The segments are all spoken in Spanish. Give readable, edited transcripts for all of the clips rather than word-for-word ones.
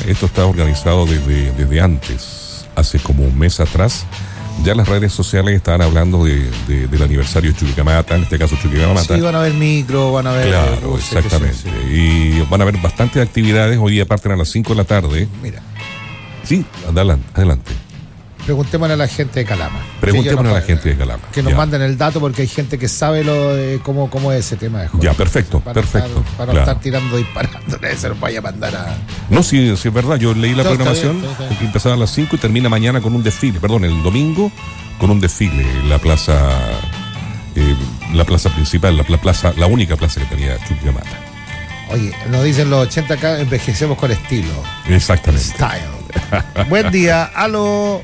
esto está organizado desde antes, hace como un mes atrás. Ya las redes sociales estaban hablando del aniversario de Chuquicamata, en este caso Chuquicamata. Sí, van a haber micro, van a ver... Claro, exactamente. Sí. Y van a haber bastantes actividades. Hoy día parten a las 5 de la tarde. Mira. Sí, adelante. Preguntémosle a la gente de Calama. Preguntémosle a la gente de Calama. Que nos manden el dato porque hay gente que sabe cómo es ese tema de juego. Ya, perfecto, perfecto. Para no estar tirando, disparando, se nos vaya a mandar a... No, sí, es verdad. Yo leí la programación, está bien. empezaba a las 5 y termina mañana con un desfile. Perdón, el domingo con un desfile en la plaza principal, la única plaza que tenía Chuquicamata. Oye, nos dicen los 80 acá, envejecemos con estilo. Exactamente. Style. Buen día, aló.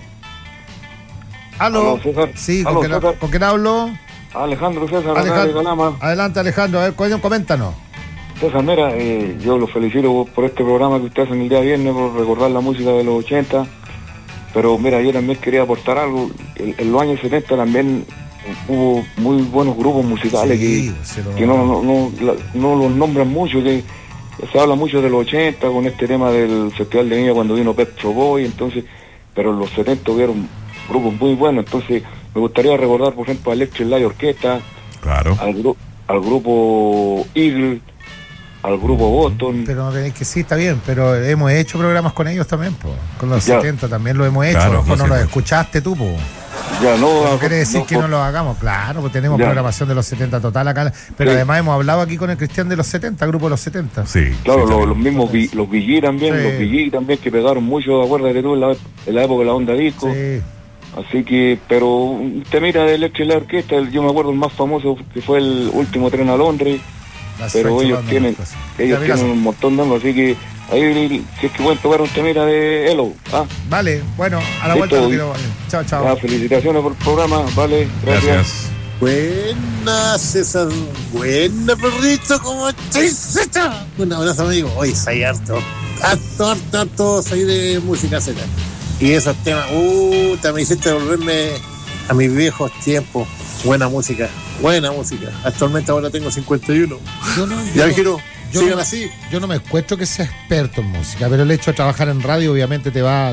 Aló, César. Sí, Aló, ¿con quién hablo? Alejandro César, Alejandro, de Calama. adelante, Alejandro, a ver, coméntanos. César, mira, yo los felicito por este programa que ustedes hacen el día viernes, por recordar la música de los 80. Pero mira, yo también quería aportar algo. En los años 70 también hubo muy buenos grupos musicales que no los nombran mucho, que se habla mucho de los 80 con este tema del Festival de Viña cuando vino Pet Shop Boy, entonces, pero en los 70 hubieron grupos muy buenos, entonces me gustaría recordar, por ejemplo, a Electric Light Orquesta, claro, al grupo Eagle, al grupo Boston. Pero que sí, está bien, pero hemos hecho programas con ellos también, po. Con los 70 también lo hemos hecho, claro, no los escuchaste tú, po. Ya, no quiere decir que no lo hagamos, claro, pues tenemos programación de los 70 total acá, pero además hemos hablado aquí con el Cristian de los 70, grupo de los 70. Sí. Claro, sí, los mismos, los VG también, sí. Los VG también que pegaron mucho, acuérdate tú, en la época de la onda disco. Sí. Así que, pero te mira de Electric Light Orquesta, yo me acuerdo el más famoso que fue el último tren a Londres, pero ellos tienen un montón de nombres, así que ahí si es que pueden tocar un temita de Hello. Vale, bueno, a la vuelta lo quiero. Chao. Felicitaciones por el programa, vale, gracias. Buenas, César. Buena, perrito, ¿cómo estás? Un abrazo, amigo. Hoy soy harto soy de música seca. Y esos temas, me hiciste volverme a mis viejos tiempos. Buena música. Actualmente ahora tengo 51. Sigan así. Yo no me encuentro que sea experto en música, pero el hecho de trabajar en radio obviamente te va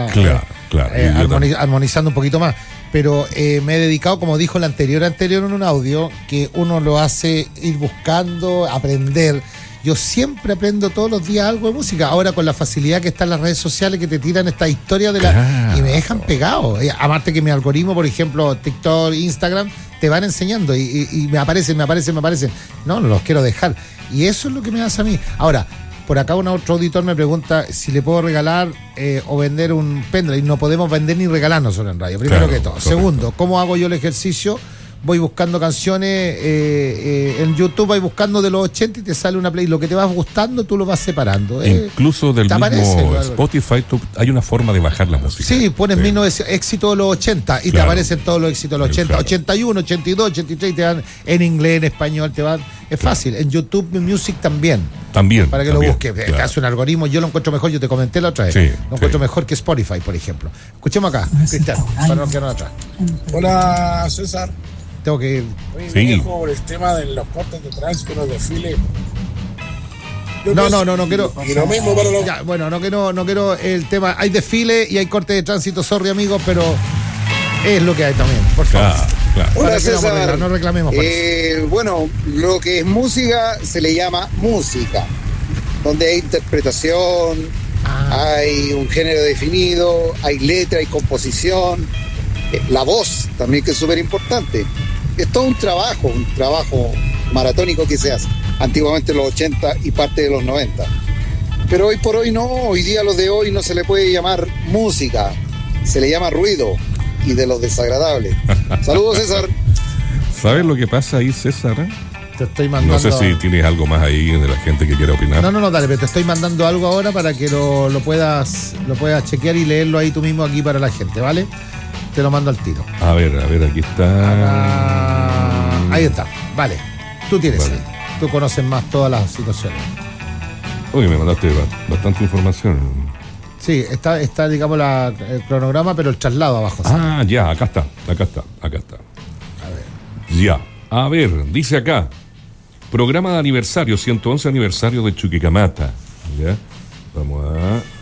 armonizando un poquito más. Pero me he dedicado, como dijo el anterior en un audio, que uno lo hace ir buscando, aprender. Yo siempre aprendo todos los días algo de música. Ahora con la facilidad que están las redes sociales que te tiran esta historia y me dejan pegado. Aparte que mi algoritmo, por ejemplo, TikTok, Instagram, te van enseñando y me aparecen. No los quiero dejar. Y eso es lo que me hace a mí. Ahora, por acá otro auditor me pregunta si le puedo regalar o vender un pendrive. No podemos vender ni regalarnos solo en radio, primero que todo. Correcto. Segundo, ¿cómo hago yo el ejercicio? Voy buscando canciones en YouTube, vais buscando de los 80 y te sale una play. Lo que te vas gustando, tú lo vas separando. Incluso del mismo Spotify hay una forma de bajar la música. Sí, pones éxito de los 80 y te aparecen todos los éxitos de los 80. 81, 82, 83, te van en inglés, en español, te van. Es fácil. En YouTube Music también. Para que lo busques. Hace un algoritmo, yo lo encuentro mejor, yo te comenté la otra vez. Lo encuentro mejor que Spotify, por ejemplo. Escuchemos acá, Cristian, para no quedarnos atrás. Hola, César. Tengo que ir. Viejo, por el tema de los cortes de tránsito, los desfiles. No quiero. Y lo mismo para los... Ya, bueno, no quiero el tema. Hay desfile y hay corte de tránsito, sorry amigos, pero es lo que hay también, por favor. Claro. Hola, César. No reclamemos por eso. Bueno, lo que es música se le llama música, donde hay interpretación, hay un género definido, hay letra, hay composición, la voz también, que es súper importante. Es todo un trabajo maratónico que se hace antiguamente en los 80 y parte de los 90. Pero hoy por hoy no, hoy día lo de hoy no se le puede llamar música, se le llama ruido, y de los desagradables. Saludos, César. ¿Sabes lo que pasa ahí, César? Te estoy mandando... No sé si tienes algo más ahí de la gente que quiera opinar. No, dale, pero te estoy mandando algo ahora para que lo puedas chequear y leerlo ahí tú mismo aquí para la gente, ¿vale? Te lo mando al tiro. A ver, aquí está. Ahí está, vale. Tú tienes ahí. Tú conoces más todas las situaciones. Oye, me mandaste bastante información. Sí, está digamos, el cronograma, pero el traslado abajo. ¿Sí? Ya, acá está. A ver. Ya, a ver, dice acá. Programa de aniversario, 111 aniversario de Chuquicamata. ¿Ya? Vamos a